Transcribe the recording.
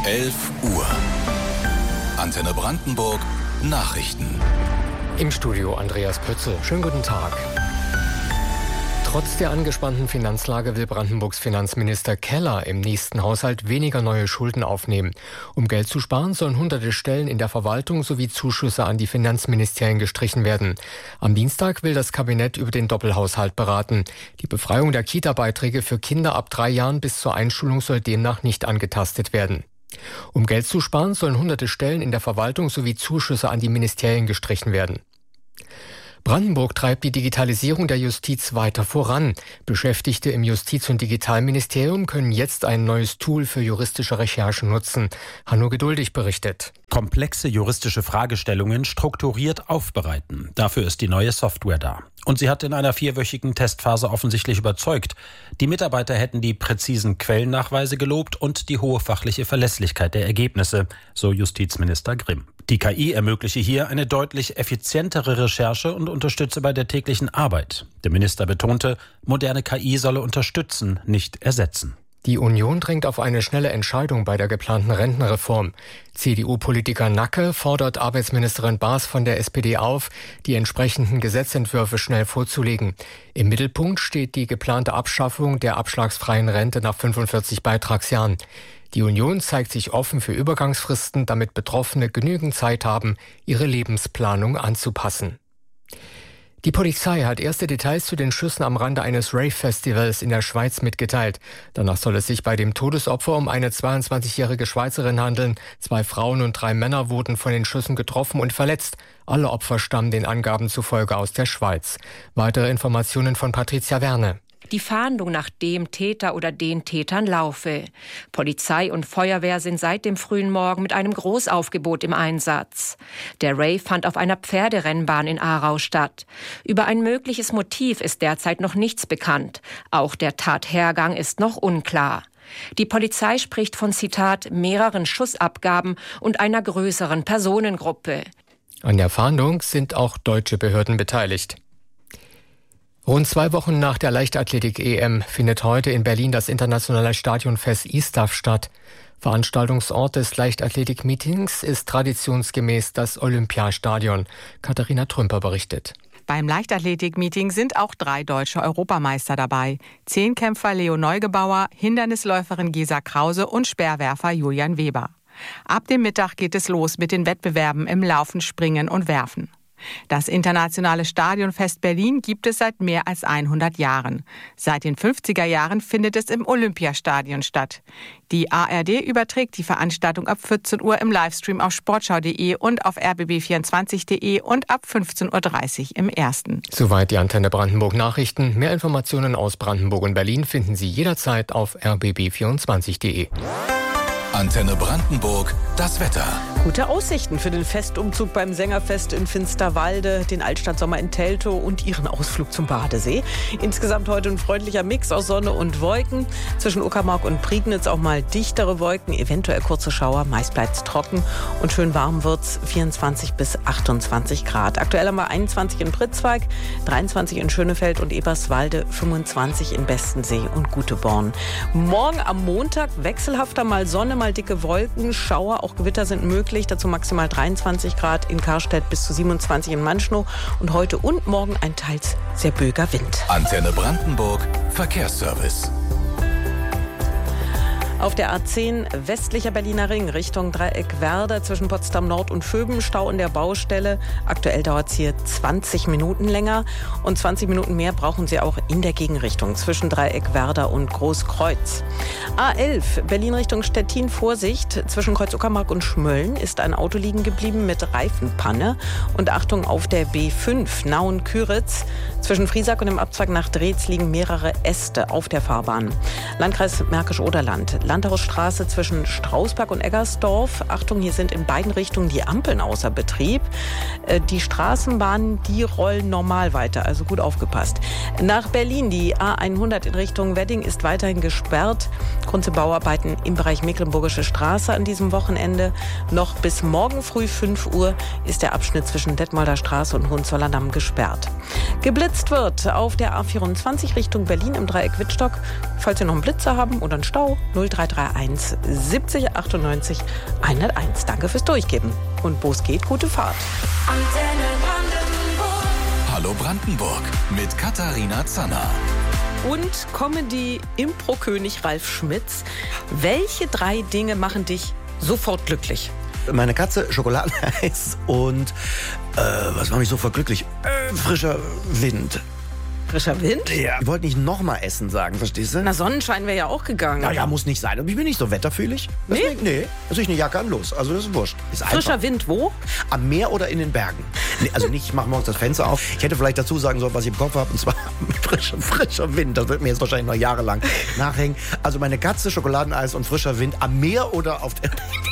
11 Uhr. Antenne Brandenburg Nachrichten. Im Studio Andreas Pötzel. Schönen guten Tag. Trotz der angespannten Finanzlage will Brandenburgs Finanzminister Keller im nächsten Haushalt weniger neue Schulden aufnehmen. Um Geld zu sparen, sollen hunderte Stellen in der Verwaltung sowie Zuschüsse an die Finanzministerien gestrichen werden. Am Dienstag will das Kabinett über den Doppelhaushalt beraten. Die Befreiung der Kita-Beiträge für Kinder ab 3 Jahren bis zur Einschulung soll demnach nicht angetastet werden. Um Geld zu sparen, sollen hunderte Stellen in der Verwaltung sowie Zuschüsse an die Ministerien gestrichen werden. Brandenburg treibt die Digitalisierung der Justiz weiter voran. Beschäftigte im Justiz- und Digitalministerium können jetzt ein neues Tool für juristische Recherche nutzen. Hanno Geduldig berichtet. Komplexe juristische Fragestellungen strukturiert aufbereiten. Dafür ist die neue Software da. Und sie hat in einer 4-wöchigen Testphase offensichtlich überzeugt. Die Mitarbeiter hätten die präzisen Quellennachweise gelobt und die hohe fachliche Verlässlichkeit der Ergebnisse, so Justizminister Grimm. Die KI ermögliche hier eine deutlich effizientere Recherche und unterstütze bei der täglichen Arbeit. Der Minister betonte, moderne KI solle unterstützen, nicht ersetzen. Die Union drängt auf eine schnelle Entscheidung bei der geplanten Rentenreform. CDU-Politiker Nacke fordert Arbeitsministerin Baas von der SPD auf, die entsprechenden Gesetzentwürfe schnell vorzulegen. Im Mittelpunkt steht die geplante Abschaffung der abschlagsfreien Rente nach 45 Beitragsjahren. Die Union zeigt sich offen für Übergangsfristen, damit Betroffene genügend Zeit haben, ihre Lebensplanung anzupassen. Die Polizei hat erste Details zu den Schüssen am Rande eines Rave-Festivals in der Schweiz mitgeteilt. Danach soll es sich bei dem Todesopfer um eine 22-jährige Schweizerin handeln. 2 Frauen und 3 Männer wurden von den Schüssen getroffen und verletzt. Alle Opfer stammen den Angaben zufolge aus der Schweiz. Weitere Informationen von Patricia Werne. Die Fahndung nach dem Täter oder den Tätern laufe. Polizei und Feuerwehr sind seit dem frühen Morgen mit einem Großaufgebot im Einsatz. Der Rave fand auf einer Pferderennbahn in Aarau statt. Über ein mögliches Motiv ist derzeit noch nichts bekannt. Auch der Tathergang ist noch unklar. Die Polizei spricht von, Zitat, mehreren Schussabgaben und einer größeren Personengruppe. An der Fahndung sind auch deutsche Behörden beteiligt. Rund 2 Wochen nach der Leichtathletik-EM findet heute in Berlin das internationale Stadionfest ISTAF statt. Veranstaltungsort des Leichtathletik-Meetings ist traditionsgemäß das Olympiastadion. Katharina Trümper berichtet. Beim Leichtathletik-Meeting sind auch 3 deutsche Europameister dabei. Zehnkämpfer Leo Neugebauer, Hindernisläuferin Gesa Krause und Speerwerfer Julian Weber. Ab dem Mittag geht es los mit den Wettbewerben im Laufen, Springen und Werfen. Das internationale Stadionfest Berlin gibt es seit mehr als 100 Jahren. Seit den 50er Jahren findet es im Olympiastadion statt. Die ARD überträgt die Veranstaltung ab 14 Uhr im Livestream auf sportschau.de und auf rbb24.de und ab 15.30 Uhr im Ersten. Soweit die Antenne Brandenburg Nachrichten. Mehr Informationen aus Brandenburg und Berlin finden Sie jederzeit auf rbb24.de. Antenne Brandenburg, das Wetter. Gute Aussichten für den Festumzug beim Sängerfest in Finsterwalde, den Altstadtsommer in Teltow und ihren Ausflug zum Badesee. Insgesamt heute ein freundlicher Mix aus Sonne und Wolken. Zwischen Uckermark und Prignitz auch mal dichtere Wolken, eventuell kurze Schauer. Meist bleibt es trocken und schön warm wird's, 24 bis 28 Grad. Aktuell haben wir 21 in Pritzwalk, 23 in Schönefeld und Eberswalde, 25 in Bestensee und Guteborn. Morgen am Montag wechselhafter, mal Sonne, mal dicke Wolken, Schauer, auch Gewitter sind möglich. Dazu maximal 23 Grad in Karstedt bis zu 27 in Manschnow. Und heute und morgen ein teils sehr böiger Wind. Antenne Brandenburg, Verkehrsservice. Auf der A10 westlicher Berliner Ring Richtung Dreieck Werder zwischen Potsdam Nord und Vöben, Stau in der Baustelle. Aktuell dauert es hier 20 Minuten länger und 20 Minuten mehr brauchen Sie auch in der Gegenrichtung zwischen Dreieck Werder und Großkreuz. A11 Berlin Richtung Stettin, Vorsicht, zwischen Kreuz Uckermark und Schmölln ist ein Auto liegen geblieben mit Reifenpanne. Und Achtung auf der B5 Nauen-Küritz. Zwischen Friesack und dem Abzweig nach Dreetz liegen mehrere Äste auf der Fahrbahn. Landkreis Märkisch-Oderland. Landhausstraße zwischen Strausberg und Eggersdorf. Achtung, hier sind in beiden Richtungen die Ampeln außer Betrieb. Die Straßenbahnen, die rollen normal weiter, also gut aufgepasst. Nach Berlin, die A100 in Richtung Wedding ist weiterhin gesperrt. Grund zu Bauarbeiten im Bereich Mecklenburgische Straße an diesem Wochenende. Noch bis morgen früh 5 Uhr ist der Abschnitt zwischen Detmolder Straße und Hohenzollern-Damm gesperrt. Geblitzt wird auf der A24 Richtung Berlin im Dreieck Wittstock. Falls Sie noch einen Blitzer haben oder einen Stau, 03 0331 70 98 101. Danke fürs Durchgeben. Und wo es geht, gute Fahrt. Hallo Brandenburg mit Katharina Zanner. Und Comedy-Impro-König Ralf Schmitz. Welche 3 Dinge machen dich sofort glücklich? Meine Katze, Schokoladeneis und, was macht mich sofort glücklich? Frischer Wind. Frischer Wind? Ja. Ich wollte nicht nochmal Essen sagen, verstehst du? Na, Sonnenschein wäre ja auch gegangen. Naja, muss nicht sein. Ich bin nicht so wetterfühlig. Deswegen, nee. Also ich eine Jacke an, los. Also das ist wurscht. Ist Frischer einfach. Wind wo? Am Meer oder in den Bergen. Nee, also nicht, ich mache morgens das Fenster auf. Ich hätte vielleicht dazu sagen sollen, was ich im Kopf habe, und zwar frischer Wind. Das wird mir jetzt wahrscheinlich noch jahrelang nachhängen. Also meine Katze, Schokoladeneis und frischer Wind am Meer oder auf der